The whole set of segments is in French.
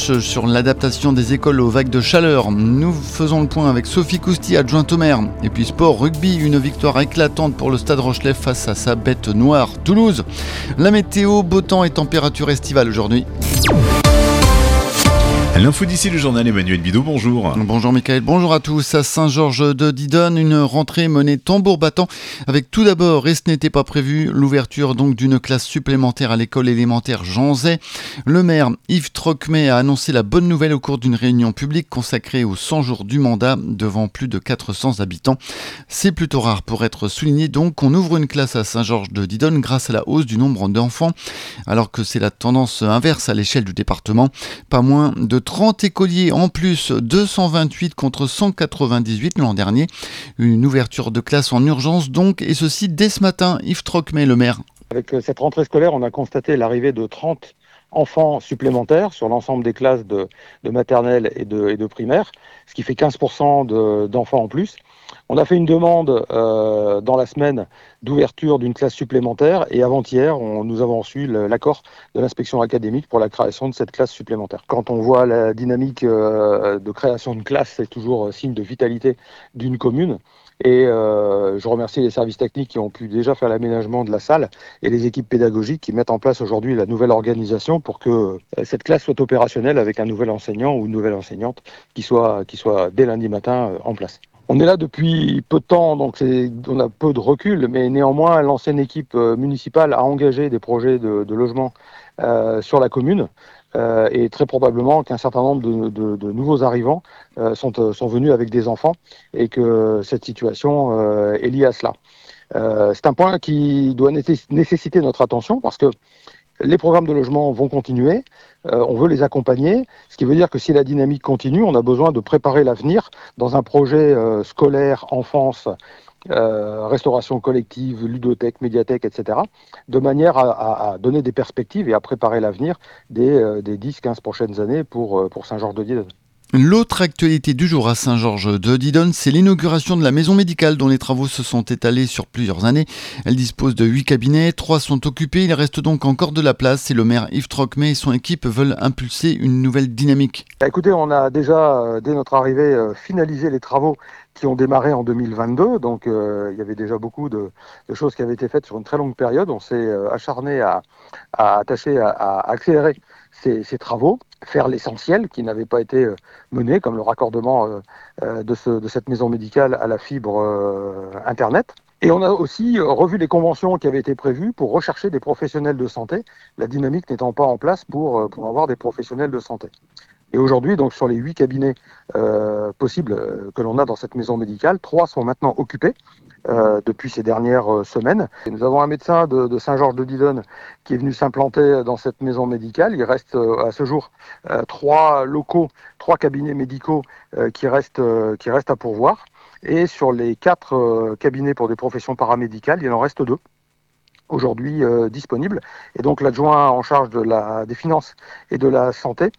penche sur l'adaptation des écoles aux vagues de chaleur. Nous faisons le point avec Sophie Cousty, adjointe au maire. Et puis sport, rugby, une victoire éclatante pour le Stade Rochelais face à sa bête noire, Toulouse. La météo, beau temps et température estivale aujourd'hui. L'info d'ici, le journal Emmanuel Bidot, bonjour. Bonjour Mickaël, bonjour à tous. À Saint-Georges de Didonne, une rentrée menée tambour battant avec tout d'abord, et ce n'était pas prévu, l'ouverture donc d'une classe supplémentaire à l'école élémentaire Jean Zay. Le maire Yves Trocmé a annoncé la bonne nouvelle au cours d'une réunion publique consacrée aux 100 jours du mandat devant plus de 400 habitants. C'est plutôt rare pour être souligné donc qu'on ouvre une classe à Saint-Georges de Didonne grâce à la hausse du nombre d'enfants, alors que c'est la tendance inverse à l'échelle du département. Pas moins de 30 écoliers en plus, 228 contre 198 l'an dernier. Une ouverture de classe en urgence donc, et ceci dès ce matin. Yves Trocmé, le maire. Avec cette rentrée scolaire, on a constaté l'arrivée de 30 enfants supplémentaires sur l'ensemble des classes de maternelle et de primaire, ce qui fait 15% d'enfants en plus. On a fait une demande dans la semaine d'ouverture d'une classe supplémentaire et avant-hier, nous avons reçu l'accord de l'inspection académique pour la création de cette classe supplémentaire. Quand on voit la dynamique de création de classe, c'est toujours signe de vitalité d'une commune. Et je remercie les services techniques qui ont pu déjà faire l'aménagement de la salle et les équipes pédagogiques qui mettent en place aujourd'hui la nouvelle organisation pour que cette classe soit opérationnelle avec un nouvel enseignant ou une nouvelle enseignante qui soit dès lundi matin en place. On est là depuis peu de temps, donc on a peu de recul, mais néanmoins, l'ancienne équipe municipale a engagé des projets de logement sur la commune. Et très probablement qu'un certain nombre de nouveaux arrivants sont venus avec des enfants et que cette situation est liée à cela. C'est un point qui doit nécessiter notre attention parce que les programmes de logement vont continuer, on veut les accompagner, ce qui veut dire que si la dynamique continue, on a besoin de préparer l'avenir dans un projet scolaire, enfance, restauration collective, ludothèque, médiathèque, etc., de manière à donner des perspectives et à préparer l'avenir des 10-15 prochaines années pour Saint-Georges de Didonne. L'autre actualité du jour à Saint-Georges de Didonne, c'est l'inauguration de la maison médicale dont les travaux se sont étalés sur plusieurs années. Elle dispose de 8 cabinets, 3 sont occupés, il reste donc encore de la place et le maire Yves Trocmé et son équipe veulent impulser une nouvelle dynamique. Écoutez, on a déjà, dès notre arrivée, finalisé les travaux qui ont démarré en 2022, donc il y avait déjà beaucoup de choses qui avaient été faites sur une très longue période. On s'est acharné à tâcher à accélérer ces travaux, faire l'essentiel qui n'avait pas été mené, comme le raccordement de cette maison médicale à la fibre Internet. Et on a aussi revu les conventions qui avaient été prévues pour rechercher des professionnels de santé, la dynamique n'étant pas en place pour avoir des professionnels de santé. Et aujourd'hui, donc sur les 8 cabinets possibles que l'on a dans cette maison médicale, 3 sont maintenant occupés depuis ces dernières semaines. Et nous avons un médecin de Saint-Georges de Didonne qui est venu s'implanter dans cette maison médicale. Il reste à ce jour 3 cabinets médicaux qui restent à pourvoir. Et sur les 4 cabinets pour des professions paramédicales, il en reste 2. Aujourd'hui disponibles. Et donc l'adjoint en charge des finances et de la santé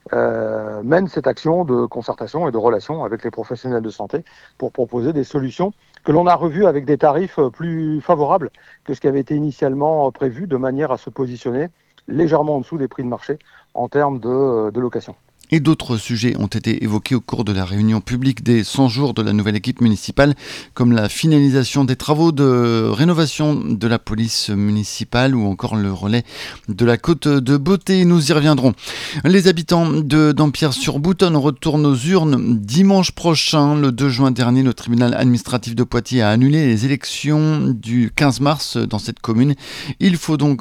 mène cette action de concertation et de relation avec les professionnels de santé pour proposer des solutions que l'on a revues avec des tarifs plus favorables que ce qui avait été initialement prévu, de manière à se positionner légèrement en dessous des prix de marché en termes de location. Et d'autres sujets ont été évoqués au cours de la réunion publique des 100 jours de la nouvelle équipe municipale, comme la finalisation des travaux de rénovation de la police municipale ou encore le relais de la côte de Beauté. Nous y reviendrons. Les habitants de Dampierre-sur-Boutonne retournent aux urnes dimanche prochain. Le 2 juin dernier, le tribunal administratif de Poitiers a annulé les élections du 15 mars dans cette commune. Il faut donc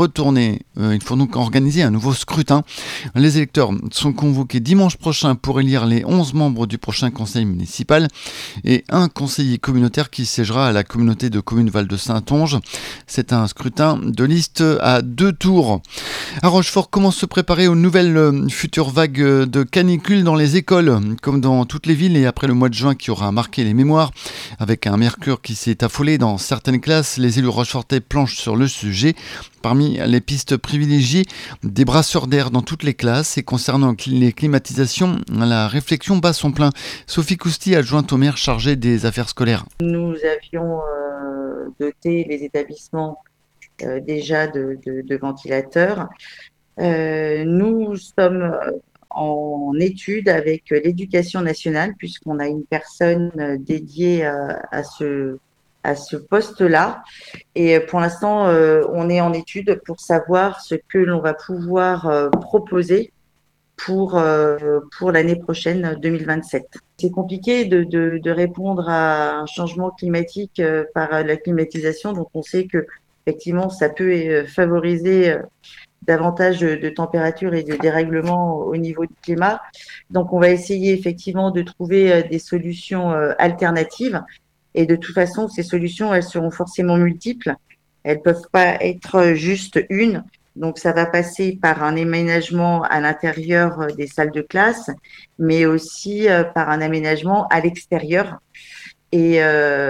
organiser un nouveau scrutin. Les électeurs sont convoqués dimanche prochain pour élire les 11 membres du prochain conseil municipal et un conseiller communautaire qui siégera à la communauté de communes Val-de-Saintonge. C'est un scrutin de liste à 2 tours. À Rochefort, comment se préparer aux nouvelles futures vagues de canicule dans les écoles, comme dans toutes les villes et après le mois de juin qui aura marqué les mémoires. Avec un mercure qui s'est affolé dans certaines classes, les élus rochefortais planchent sur le sujet. Parmi les pistes privilégiées, des brasseurs d'air dans toutes les classes et concernant les climatisations, la réflexion bat son plein. Sophie Cousty, adjointe au maire chargée des affaires scolaires. Nous avions doté les établissements déjà de ventilateurs. Nous sommes en étude avec l'éducation nationale, puisqu'on a une personne dédiée à ce poste-là. Et pour l'instant, on est en étude pour savoir ce que l'on va pouvoir proposer pour l'année prochaine, 2027. C'est compliqué de répondre à un changement climatique par la climatisation, donc on sait que effectivement, ça peut favoriser davantage de température et de dérèglement au niveau du climat. Donc, on va essayer effectivement de trouver des solutions alternatives. Et de toute façon, ces solutions, elles seront forcément multiples. Elles peuvent pas être juste une. Donc, ça va passer par un aménagement à l'intérieur des salles de classe, mais aussi par un aménagement à l'extérieur. Et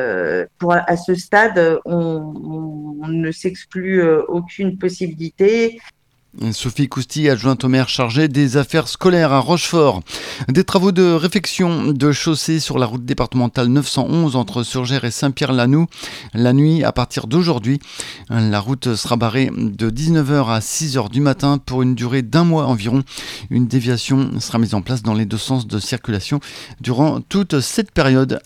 à ce stade, on ne s'exclut aucune possibilité. Sophie Cousty, adjointe au maire chargée des affaires scolaires à Rochefort. Des travaux de réfection de chaussée sur la route départementale 911 entre Surgères et Saint-Pierre-Lanoux. La nuit, à partir d'aujourd'hui, la route sera barrée de 19h à 6h du matin pour une durée d'1 mois environ. Une déviation sera mise en place dans les deux sens de circulation durant toute cette période.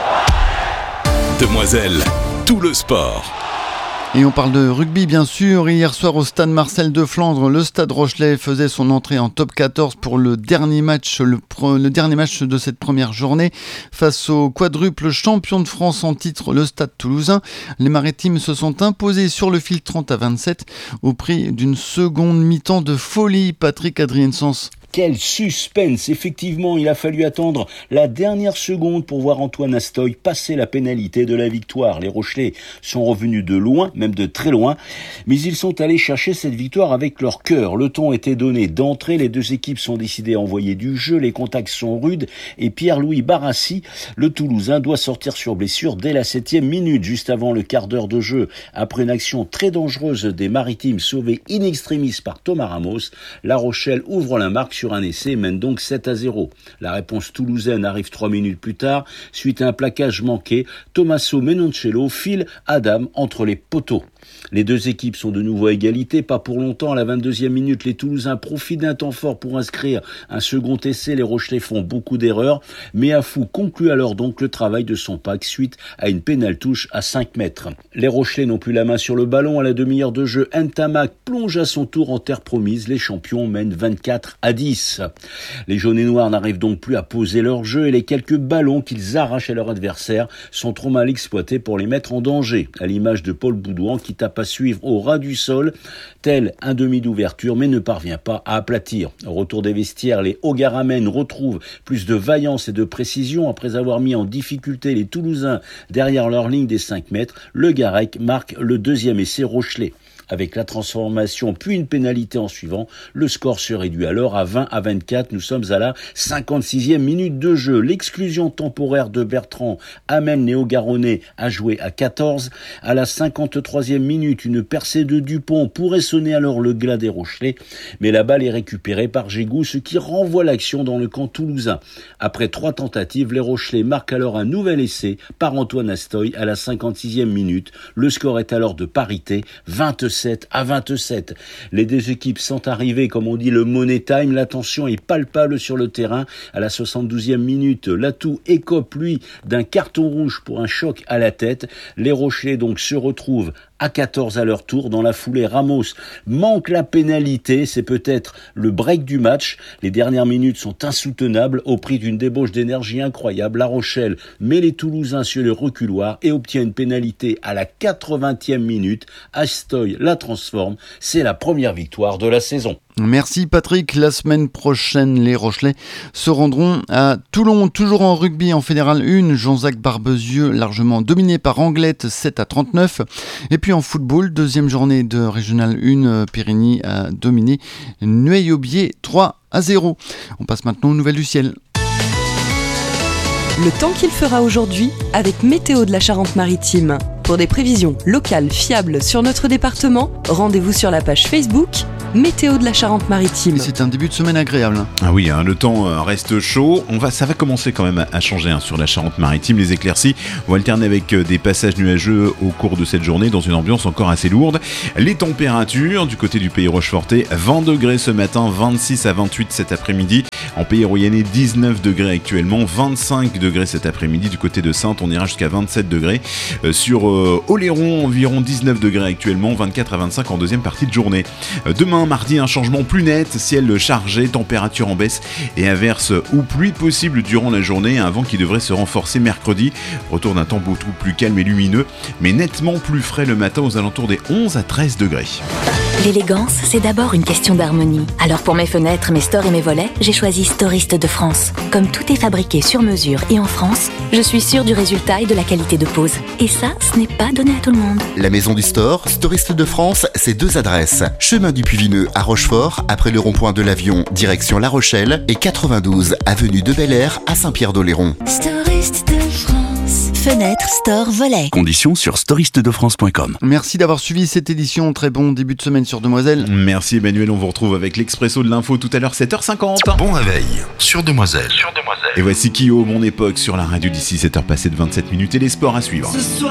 Demoiselle, tout le sport. Et on parle de rugby bien sûr. Hier soir au stade Marcel de Flandre, le stade Rochelais faisait son entrée en top 14 pour le dernier match, le dernier match de cette première journée face au quadruple champion de France en titre, le stade toulousain. Les Maritimes se sont imposés sur le fil 30-27 au prix d'une seconde mi-temps de folie. Patrick Adrien-Sens. Quel suspense! Effectivement, il a fallu attendre la dernière seconde pour voir Antoine Astoy passer la pénalité de la victoire. Les Rochelais sont revenus de loin, même de très loin, mais ils sont allés chercher cette victoire avec leur cœur. Le ton était donné d'entrée, les deux équipes sont décidées à envoyer du jeu, les contacts sont rudes et Pierre-Louis Barassi, le Toulousain, doit sortir sur blessure dès la 7e minute, juste avant le quart d'heure de jeu. Après une action très dangereuse des Maritimes sauvée in extremis par Thomas Ramos, La Rochelle ouvre la marque sur un essai et mène donc 7-0. La réponse toulousaine arrive 3 minutes plus tard. Suite à un plaquage manqué, Tommaso Menoncello file Adam entre les poteaux. Les deux équipes sont de nouveau à égalité, pas pour longtemps. À la 22e minute, les Toulousains profitent d'un temps fort pour inscrire un second essai. Les Rochelais font beaucoup d'erreurs, mais Afou conclut alors donc le travail de son pack suite à une pénale touche à 5 mètres. Les Rochelais n'ont plus la main sur le ballon. À la demi-heure de jeu, Ntamak plonge à son tour en terre promise. Les champions mènent 24-10. Les jaunes et noirs n'arrivent donc plus à poser leur jeu et les quelques ballons qu'ils arrachent à leur adversaire sont trop mal exploités pour les mettre en danger. À l'image de Paul Boudouan qui tape à suivre au ras du sol, tel un demi d'ouverture, mais ne parvient pas à aplatir. Au retour des vestiaires, les Ogaramènes retrouvent plus de vaillance et de précision. Après avoir mis en difficulté les Toulousains derrière leur ligne des 5 mètres, le Garec marque le deuxième essai Rochelais. Avec la transformation puis une pénalité en suivant, le score se réduit alors à 20-24. Nous sommes à la 56e minute de jeu. L'exclusion temporaire de Bertrand amène les Hauts-Garonnais à jouer à 14. À la 53e minute, une percée de Dupont pourrait sonner alors le glas des Rochelais, mais la balle est récupérée par Gégou, ce qui renvoie l'action dans le camp toulousain. Après 3 tentatives, les Rochelais marquent alors un nouvel essai par Antoine Astoy à la 56e minute. Le score est alors de parité, 27-27. Les deux équipes sont arrivées, comme on dit, le money time. La tension est palpable sur le terrain. À la 72e minute, Latou écope, lui, d'un carton rouge pour un choc à la tête. Les Rochelais, donc, se retrouvent à 14 à leur tour. Dans la foulée, Ramos manque la pénalité. C'est peut-être le break du match. Les dernières minutes sont insoutenables au prix d'une débauche d'énergie incroyable. La Rochelle met les Toulousains sur le reculoir et obtient une pénalité à la 80e minute. Astoy la transforme. C'est la première victoire de la saison. Merci Patrick. La semaine prochaine, les Rochelais se rendront à Toulon, toujours en rugby en Fédéral 1. Jean-Jacques Barbezieux largement dominé par Anglette 7-39. Et puis en football, deuxième journée de Régional 1, Périgny a dominé Nueil-Aubier 3-0. On passe maintenant aux nouvelles du ciel. Le temps qu'il fera aujourd'hui avec Météo de la Charente-Maritime. Pour des prévisions locales fiables sur notre département, rendez-vous sur la page Facebook météo de la Charente-Maritime. Et c'est un début de semaine agréable. Ah oui, le temps reste chaud. Ça va commencer quand même à changer sur la Charente-Maritime. Les éclaircies vont alterner avec des passages nuageux au cours de cette journée dans une ambiance encore assez lourde. Les températures du côté du Pays Rochefortais, 20 degrés ce matin, 26 à 28 cet après-midi. En Pays Royannais, 19 degrés actuellement, 25 degrés cet après-midi. Du côté de Saintes, on ira jusqu'à 27 degrés. Sur Oléron, environ 19 degrés actuellement, 24 à 25 en deuxième partie de journée. Demain, mardi, un changement plus net, ciel chargé, température en baisse et averses ou pluie possible durant la journée. Un vent qui devrait se renforcer mercredi. Retour d'un temps beaucoup plus calme et lumineux, mais nettement plus frais le matin aux alentours des 11 à 13 degrés. L'élégance, c'est d'abord une question d'harmonie. Alors pour mes fenêtres, mes stores et mes volets, j'ai choisi Storiste de France. Comme tout est fabriqué sur mesure et en France, je suis sûre du résultat et de la qualité de pose. Et ça, ce n'est pas donné à tout le monde. La maison du store, Storiste de France, c'est 2 adresses. Chemin du Puy-Vineux à Rochefort, après le rond-point de l'Avion, direction La Rochelle, et 92 avenue de Bel-Air à Saint-Pierre-d'Oléron. Storiste de France. Fenêtre, store, volet. Conditions sur storistedefrance.com. Merci d'avoir suivi cette édition. Très bon début de semaine sur Demoiselle. Merci Emmanuel, on vous retrouve avec l'Expresso de l'info tout à l'heure 7h50. Bon réveil sur Demoiselle. Et voici Kyo, Mon Époque sur la radio d'ici 7h passées de 27 minutes et les sports à suivre.